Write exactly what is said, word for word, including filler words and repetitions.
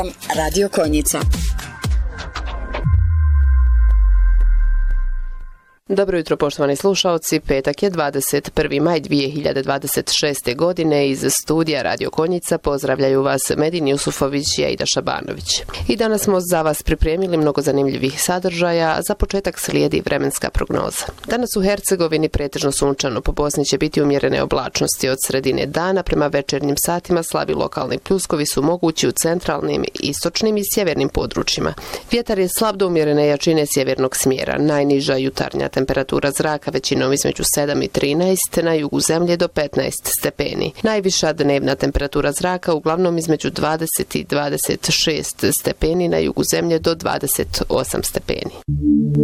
Radio Konjica. Dobro jutro, poštovani slušaoci. Petak je dvadeset prvi maj dvije hiljade dvadeset šeste. godine. Iz studija Radio Konjica pozdravljaju vas Medin Jusufović i Aida Šabanović. I danas smo za vas pripremili mnogo zanimljivih sadržaja. Za početak slijedi vremenska prognoza. Danas u Hercegovini pretežno sunčano, po Bosni će biti umjerene oblačnosti od sredine dana. Prema večernjim satima slabi lokalni pljuskovi su mogući u centralnim, istočnim i sjevernim područjima. Vjetar je slab do umjerene jačine sjevernog smjera. Najniža jutarnja temperatura zraka većinom između sedam i trinaest, na jugu zemlje do petnaest stepeni. Najviša dnevna temperatura zraka uglavnom između dvadeset i dvadeset šest stepeni, na jugu zemlje do dvadeset osam stepeni.